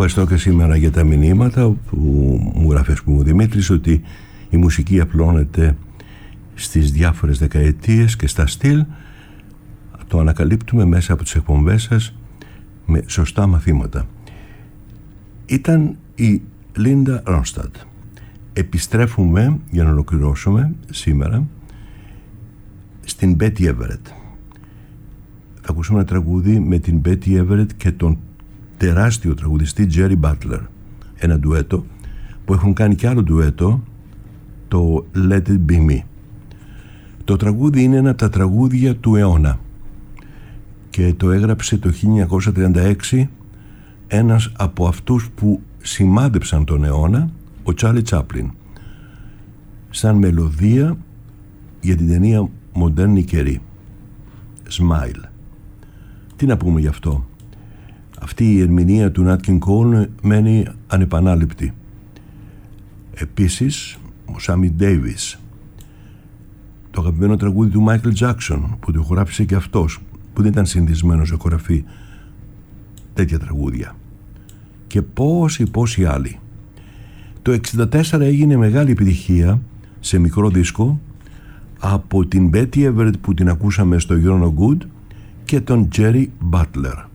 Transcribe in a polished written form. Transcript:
ευχαριστώ και σήμερα για τα μηνύματα που μου γράφει, ας πούμε, ο Δημήτρης, ότι η μουσική απλώνεται στις διάφορες δεκαετίες και στα στυλ. Το ανακαλύπτουμε μέσα από τις εκπομπές σας με σωστά μαθήματα. Ήταν η Λίντα Ρόνσταντ. Επιστρέφουμε για να ολοκληρώσουμε σήμερα στην Betty Everett. Θα ακούσουμε ένα τραγούδι με την Betty Everett και τον τεράστιο τραγουδιστή Jerry Butler. Ένα ντουέτο που έχουν κάνει και άλλο ντουέτο, το Let It Be Me. Το τραγούδι είναι ένα από τα τραγούδια του αιώνα και το έγραψε το 1936 ένας από αυτούς που σημάδεψαν τον αιώνα, ο Τσάρλι Τσάπλιν, σαν μελωδία για την ταινία «Μοντέρνη καιρή», Smile. Τι να πούμε γι' αυτό? Αυτή η ερμηνεία του Nat King Cole μένει ανεπανάληπτη. Επίσης, ο Σάμι Ντέιβις, το αγαπημένο τραγούδι του Μάικλ Τζάκσον, που το ηχογράφησε και αυτός, που δεν ήταν συνηθισμένος να ηχογραφεί τέτοια τραγούδια, και πόσοι άλλοι. Το 1964 έγινε μεγάλη επιτυχία σε μικρό δίσκο από την Betty Everett που την ακούσαμε στο You're No Good και τον Jerry Butler.